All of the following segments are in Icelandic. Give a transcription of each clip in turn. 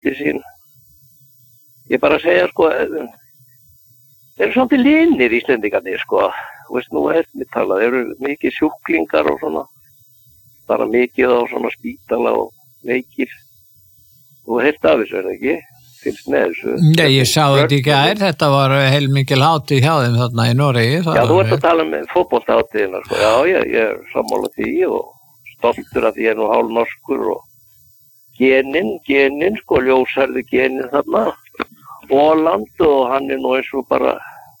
milli sín. Ég bara að segja, sko, þeir eru svolítið linir Íslendingarnir, sko. Þú veist, nú mér talað, þeir eru mikið sjúklingar og svona, bara mikið á svona spítala og veikir. Þú heilt af þessu, ekki? Fylgst með þessu. Já, ég sá þetta í gær, þetta var heilmikil hátíð hjá þeim þarna í Noregi. Já, þú ert að tala um fótboltahátíðina, sko. Já, ég er sammála því og stoltur að ég er nú hálfnorskur og genin, sko, ljósærðu genin þarna. Óland og hann er nú eins og bara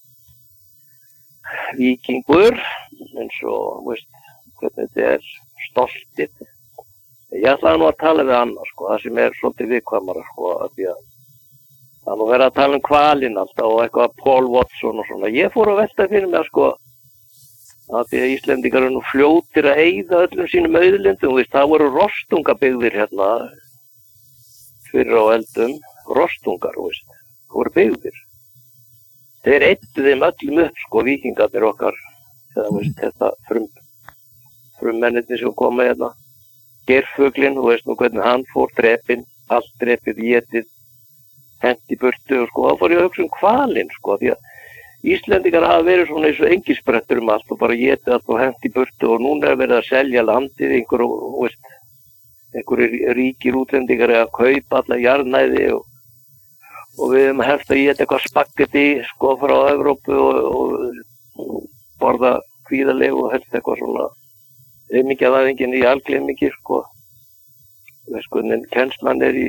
víkingur, eins og, veist, hvernig þetta er, stoltið. Ég ætlaði nú að tala við annað, sko, það sem er svolítið viðkvæmara, sko, að því að það nú verið að tala um hvalinn alltaf og eitthvað Paul Watson og svona. Ég fór að velta fyrir mig, sko, að því að Íslendingar eru nú fljótir að eyða öllum sínum auðlindum, veist, það voru rostungabyggðir hérna fyrir á eldum, rostungar, veist. Það voru byggðir. Þeir eittu þeim öllum upp, sko, víkingarnir okkar, eða, veist, þetta frummennirnir sem koma hérna. Geirfuglinn, þú veist nú hvernig hann fór, drepinn, allt drepið, étið, hent í burtu, og sko, þá fór ég að hugsa um hvalinn, sko, því að Íslendingar hafa verið svona eins og engisprettur allt og bara étið allt og hent í burtu og núna er verið að selja landið einhverjir ríkir útlendingar að kaupa alla jarðnæði og við höfum helst að éta eitthvað spagetti, sko, frá Evrópu og borða kvíðarlegu og helst eitthvað svona auðmingjavæðingin í algleimingi, sko. Veist hvernig kennslan er í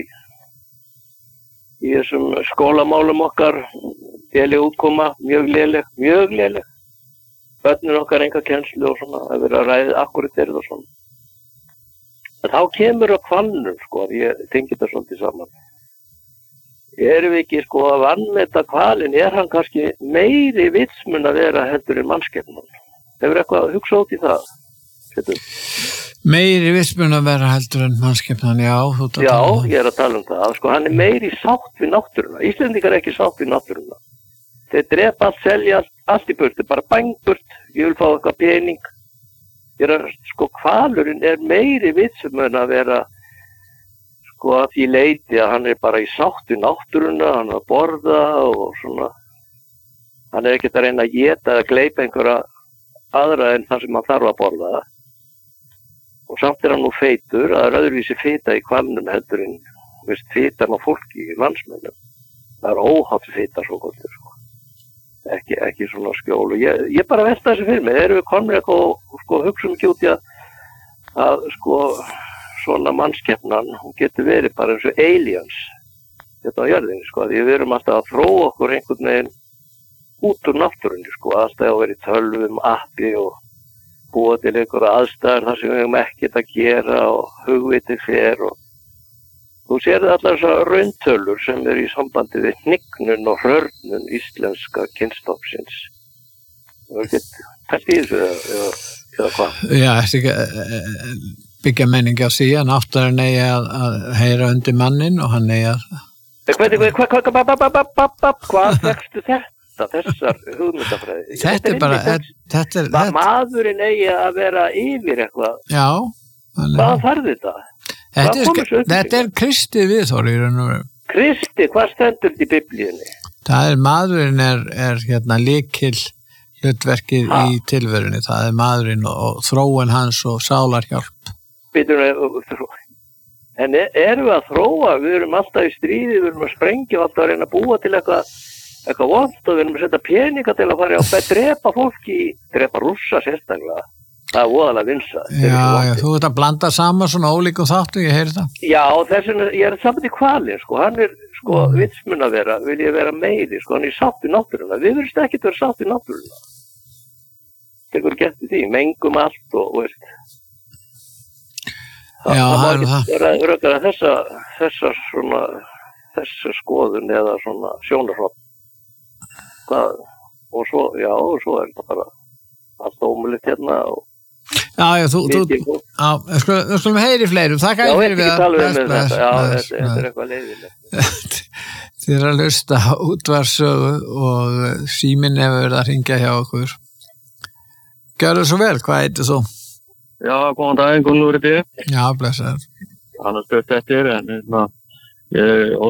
þessum skólamálum okkar, léleg útkoma, mjög léleg. Börnin okkar enga kennslu og svona, það verið að ræða akkurat er það svona. En þá kemur að hvalnum, sko, ég tengi þetta svolítið saman. Erum við ekki, sko, að vanmeta hvalinn, er hann kannski meiri vitsmun að vera heldur en mannskepnan? Hefur eitthvað að hugsa út í það? Meiri vitsmun að vera heldur en mannskepnan, já. Já, ég er að tala um það. Sko, hann er meiri sátt við náttúruna. Íslendingar er ekki sátt við náttúruna. Þeir drepa allt, selja allt í burtu, bara bang burt, ég vil fá eitthvað pening. Sko, hvalurinn er meiri vitsmun að vera, sko, að því leiti að hann er bara í sátt við náttúruna, hann er að borða og svona. Hann er ekkert að reyna að éta eða gleypa einhverja aðra en það sem hann þarf að borða. Og samt er hann nú feitur, það er öðruvísi feita í hvalnum heldur en, veist, feitan á fólki í landsmönnum. Það er óhátt feita svo gott, sko. Ekki svona skjól. Og ég bara velta þessu fyrir mig, erum við komnir eitthvað og, sko, hugsa ekki út í að, sko, svona mannskepnan, hún getur verið bara eins og aliens, þetta á jörðinni, sko, því við erum alltaf að þróa okkur einhvern veginn út úr náttúrunni, sko, alltaf að vera í tölvum, appi og búa til einhverja aðstæður þar sem við hefum ekkert að gera og hugvitið fer og þú sér allar þessar rauntölur sem eru í sambandi við hnignun og hrörnun íslenska kynstofnsins. Það er ekkert pælt í þessu eða hvað? Já, þetta ekki byggja menningi á því að náttúrun eigi að heyra undir mannin og hann eigi að... Hvað vextu þetta? Þessar hugmyndafræði. Þetta er bara... Maðurinn eigi að vera yfir eitthvað. Já. Hvað þarf þetta? Þetta er Kristi viðhorf í raun og veru. Kristi, hvað stendur í Biblíunni? Það er maðurinn er hérna lykil hlutverkið í tilverunni. Það er maðurinn og þróun hans og sálarhjálp. En erum við að þróa? Við erum alltaf í stríði, við erum að sprengja og alltaf að reyna að búa til eitthvað vont og við erum að setja peninga til að fara að drepa rússa sérstaklega. Það er voðalega vinsa. Já, þú ert að blanda saman svona ólíkum þáttu, ég heyri það. Já, þess vegna, ég er saman í hvalinn, sko, hann er, sko, vitsmun að vera, vil ég vera meiri, sko, hann er sátt í náttúruna. Við verðumst ekkert vera sátt í náttúruna. Tekur gett í því, mengum allt og veist. Það má ekki rökara þessa skoðun eða svona sjónarhótt. Og svo er þetta bara allt ómulegt hérna og Já, við skulum heyri fleirum. Þakka fyrir við að þetta er eitthvað leiðilegt. Þið er að hlusta á útvarpssögu og síminn hefur verið að hringja hjá okkur. Gjörðu svo vel, hvað heitir þú? Já, góðan daginn, Gunnlaugur heiti ég. Já, blessaður. Annars stutt eftir, en og